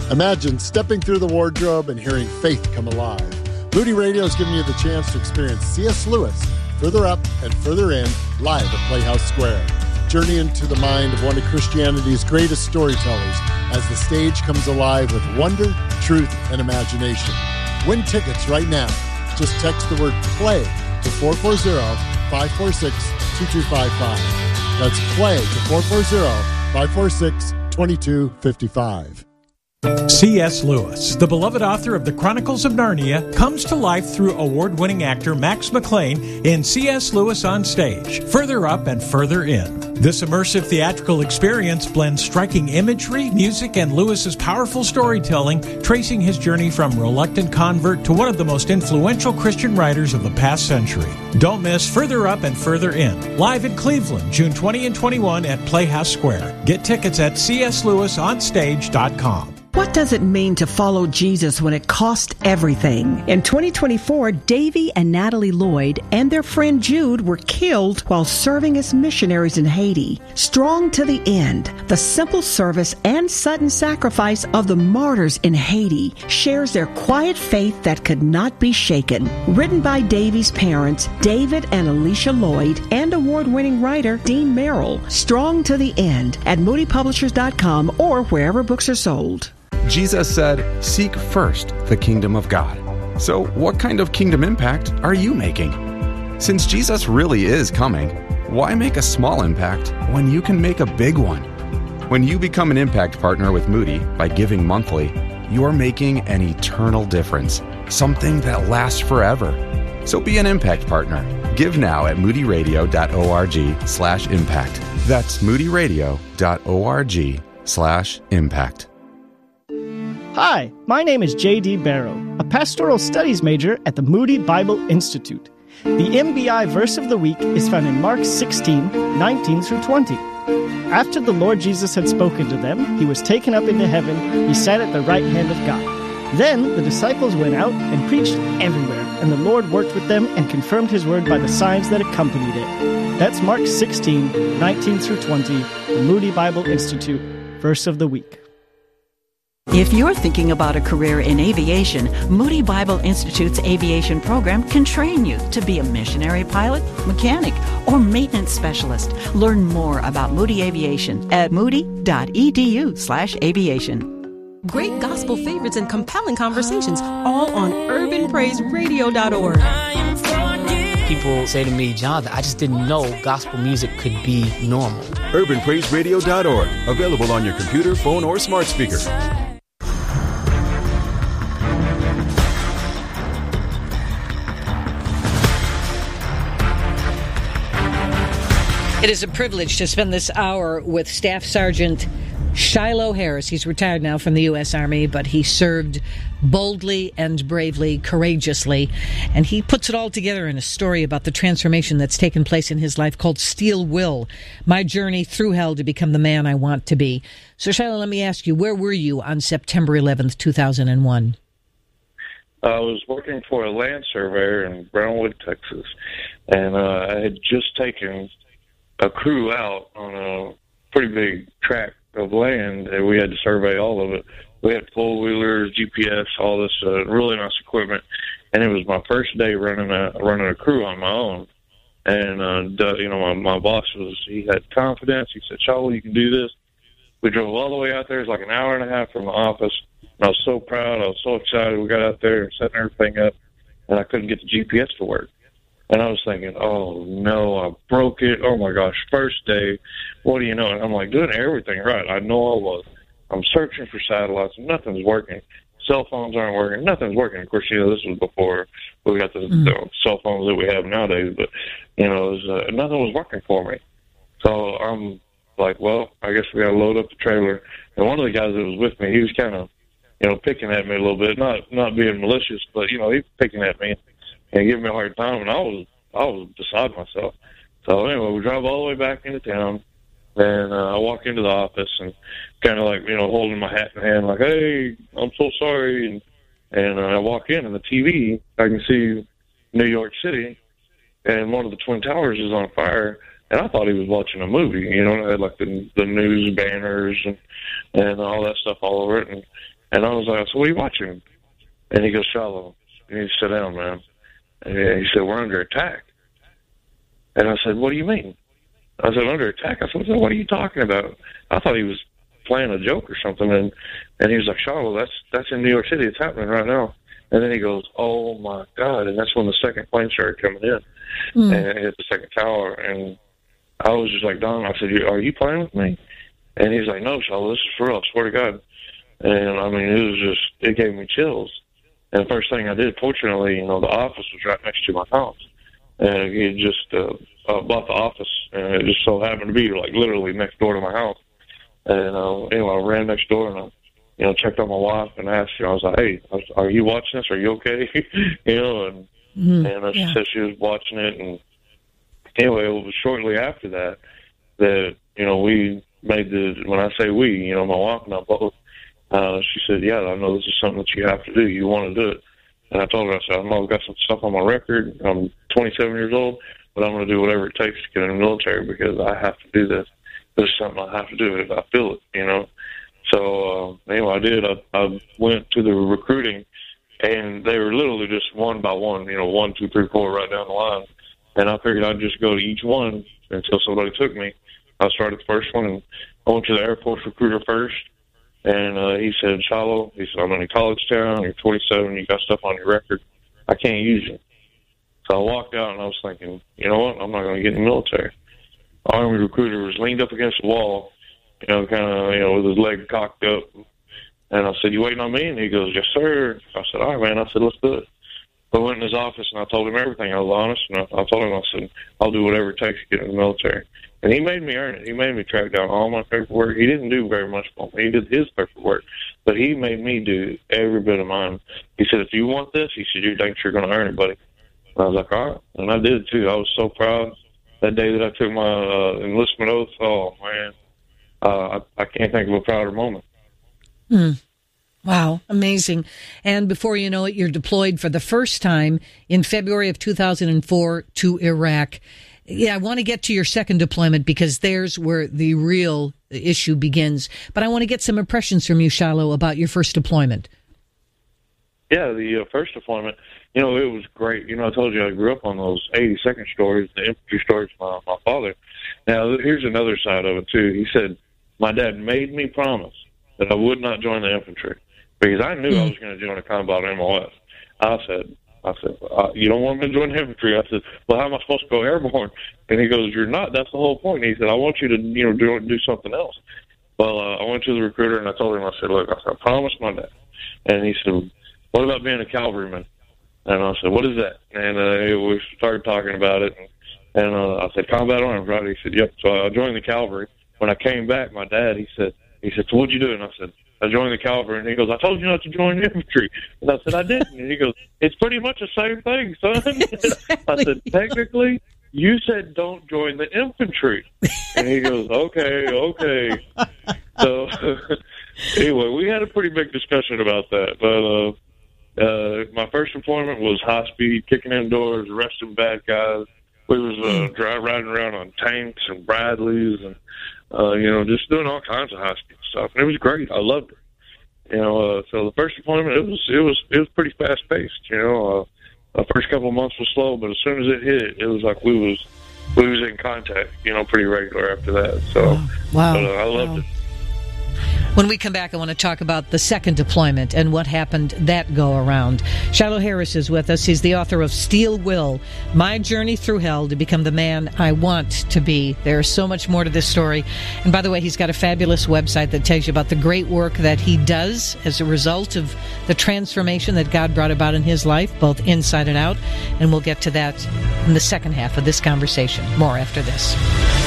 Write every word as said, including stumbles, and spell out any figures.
Imagine stepping through the wardrobe and hearing faith come alive. Moody Radio is giving you the chance to experience C S. Lewis, Further Up and Further In, live at Playhouse Square. Journey into the mind of one of Christianity's greatest storytellers as the stage comes alive with wonder, truth, and imagination. Win tickets right now. Just text the word PLAY to four four zero, five four six, two two five five. That's PLAY to four four zero, five four six, two two five five. C S. Lewis, the beloved author of the Chronicles of Narnia, comes to life through award-winning actor Max McLean in C S. Lewis on Stage, Further Up and Further In. This immersive theatrical experience blends striking imagery, music, and Lewis's powerful storytelling, tracing his journey from reluctant convert to one of the most influential Christian writers of the past century. Don't miss Further Up and Further In, live in Cleveland, June twentieth and twenty-first at Playhouse Square. Get tickets at c s lewis on stage dot com. What does it mean to follow Jesus when it costs everything? In twenty twenty-four, Davy and Natalie Lloyd and their friend Jude were killed while serving as missionaries in Haiti. Strong to the end, the simple service and sudden sacrifice of the martyrs in Haiti shares their quiet faith that could not be shaken. Written by Davy's parents, David and Alicia Lloyd, and award-winning writer Dean Merrill. Strong to the End at moody publishers dot com or wherever books are sold. Jesus said, "Seek first the kingdom of God." So what kind of kingdom impact are you making? Since Jesus really is coming, why make a small impact when you can make a big one? When you become an impact partner with Moody by giving monthly, you are making an eternal difference, something that lasts forever. So be an impact partner. Give now at moody radio dot org slash impact. That's moody radio dot org slash impact. Hi, my name is J D Barrow, a pastoral studies major at the Moody Bible Institute. The M B I verse of the week is found in Mark sixteen, nineteen through twenty. After the Lord Jesus had spoken to them, he was taken up into heaven. He sat at the right hand of God. Then the disciples went out and preached everywhere, and the Lord worked with them and confirmed his word by the signs that accompanied it. That's Mark sixteen, nineteen through twenty, the Moody Bible Institute verse of the week. If you're thinking about a career in aviation, Moody Bible Institute's aviation program can train you to be a missionary pilot, mechanic, or maintenance specialist. Learn more about Moody Aviation at moody dot e d u slash aviation. Great gospel favorites and compelling conversations, all on urban praise radio dot org. People say to me, Jonathan, I just didn't know gospel music could be normal. urban praise radio dot org, available on your computer, phone, or smart speaker. It is a privilege to spend this hour with Staff Sergeant Shiloh Harris. He's retired now from the U S Army, but he served boldly and bravely, courageously, and he puts it all together in a story about the transformation that's taken place in his life called Steel Will, My Journey Through Hell to Become the Man I Want to Be. So, Shiloh, let me ask you, where were you on September eleventh, two thousand one? I was working for a land surveyor in Brownwood, Texas, and uh, I had just taken a crew out on a pretty big tract of land, and we had to survey all of it. We had four-wheelers, G P S, all this uh, really nice equipment, and it was my first day running a running a crew on my own. And uh, you know, my, my boss was he had confidence. He said, "Charlie, you can do this." We drove all the way out there. It was like an hour and a half from the office, and I was so proud. I was so excited. We got out there and setting everything up, and I couldn't get the G P S to work. And I was thinking, oh, no, I broke it. Oh, my gosh, first day. What do you know? And I'm like, doing everything right. I know I was. I'm searching for satellites. Nothing's working. Cell phones aren't working. Nothing's working. Of course, you know, this was before we got the, mm-hmm. the cell phones that we have nowadays. But, you know, it was, uh, nothing was working for me. So I'm like, well, I guess we got to load up the trailer. And one of the guys that was with me, he was kind of, you know, picking at me a little bit. Not not being malicious, but, you know, he was picking at me and giving me a hard time, and I was I was beside myself. So anyway, we drive all the way back into town, and uh, I walk into the office and kind of like, you know, holding my hat in hand, like, hey, I'm so sorry. And, and uh, I walk in, and the T V, I can see New York City, and one of the Twin Towers is on fire, and I thought he was watching a movie. You know, it had like the, the news banners and, and all that stuff all over it. And And I was like, so what are you watching? And he goes, Shiloh, you need to sit down, man. And he said, we're under attack. And I said, what do you mean? I said, under attack? I said, what are you talking about? I thought he was playing a joke or something. And, and he was like, Shiloh, that's, that's in New York City. It's happening right now. And then he goes, oh, my God. And that's when the second plane started coming in. Mm. And it hit the second tower. And I was just like, Don, I said, are you playing with me? And he's like, no, Shiloh, this is for real. I swear to God. And, I mean, it was just, it gave me chills. And the first thing I did, fortunately, you know, the office was right next to my house. And he had just uh, uh, bought the office, and it just so happened to be, like, literally next door to my house. And, uh, anyway, I ran next door, and I, you know, checked on my wife and asked her, I was like, hey, are you watching this? Are you okay? you know, and, mm-hmm. and uh, she yeah. said she was watching it. And anyway, it was shortly after that that, you know, we made the, when I say we, you know, my wife and I both, uh, she said, yeah, I know this is something that you have to do. You want to do it. And I told her, I said, I know I've got some stuff on my record. I'm twenty-seven years old, but I'm going to do whatever it takes to get in the military because I have to do this. This is something I have to do if I feel it, you know. So, uh, anyway, I did. I, I went to the recruiting, and they were literally just one by one, you know, one, two, three, four, right down the line. And I figured I'd just go to each one until somebody took me. I started the first one, and I went to the Air Force recruiter first. And uh, he said, Shiloh, he said, I'm in a college town. You're twenty-seven. You got stuff on your record. I can't use you. So I walked out, and I was thinking, you know what? I'm not going to get in the military. The Army recruiter was leaned up against the wall, you know, kind of, you know, with his leg cocked up. And I said, you waiting on me? And he goes, yes, sir. I said, all right, man. I said, let's do it. So I went in his office, and I told him everything. I was honest, and I, I told him, I said, I'll do whatever it takes to get in the military. And he made me earn it. He made me track down all my paperwork. He didn't do very much for me. He did his paperwork. But he made me do every bit of mine. He said, if you want this, he said, you think you're going to earn it, buddy. And I was like, all right. And I did, too. I was so proud that day that I took my uh, enlistment oath. Oh, man. Uh, I, I can't think of a prouder moment. Hmm. Wow, amazing. And before you know it, you're deployed for the first time in February of two thousand four to Iraq. Yeah, I want to get to your second deployment because there's where the real issue begins. But I want to get some impressions from you, Shiloh, about your first deployment. Yeah, the uh, first deployment, you know, it was great. You know, I told you I grew up on those eighty-second stories, the infantry stories from my, my father. Now, here's another side of it, too. He said, my dad made me promise that I would not join the infantry because I knew mm. I was going to join a combat M O S. I said, I said, uh, you don't want me to join the infantry? I said, well, how am I supposed to go airborne? And he goes, you're not. That's the whole point. And he said, I want you to, you know, do, do something else. Well, uh, I went to the recruiter and I told him, I said, look, I, said, I promised my dad. And he said, what about being a cavalryman? And I said, what is that? And uh, we started talking about it. And, and uh, I said, combat arms, right? He said, yep. So I joined the cavalry. When I came back, my dad, he said, he said, so what'd you do? And I said, I joined the cavalry. And he goes, I told you not to join the infantry. And I said, I didn't. And he goes, it's pretty much the same thing, son. Exactly. I said, technically, you said don't join the infantry. And he goes, okay, okay. So anyway, we had a pretty big discussion about that. But uh, uh, my first deployment was high speed, kicking in doors, arresting bad guys. We was uh, drive, riding around on tanks and Bradleys and, uh, you know, just doing all kinds of high speed stuff. And it was great. I loved it. You know, uh, so the first deployment, it was, it was, it was pretty fast paced. You know, uh, the first couple of months was slow, but as soon as it hit, it was like we was, we was in contact, you know, pretty regular after that. So, wow. But, uh, I loved wow. it. When we come back, I want to talk about the second deployment and what happened that go around. Shiloh Harris is with us. He's the author of Steel Will, My Journey Through Hell to Become the Man I Want to Be. There's so much more to this story. And by the way, he's got a fabulous website that tells you about the great work that he does as a result of the transformation that God brought about in his life, both inside and out. And we'll get to that in the second half of this conversation. More after this.